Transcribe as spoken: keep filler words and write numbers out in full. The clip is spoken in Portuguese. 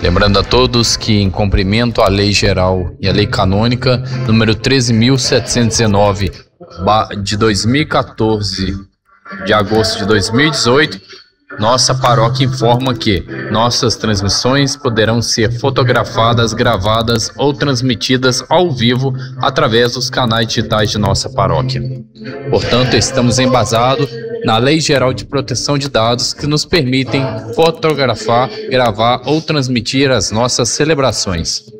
Lembrando a todos que, em cumprimento à Lei Geral e à Lei Canônica número treze mil setecentos e dezenove de dois mil e quatorze, de agosto de dois mil e dezoito, nossa paróquia informa que nossas transmissões poderão ser fotografadas, gravadas ou transmitidas ao vivo através dos canais digitais de nossa paróquia. Portanto, estamos embasados na Lei Geral de Proteção de Dados, que nos permitem fotografar, gravar ou transmitir as nossas celebrações.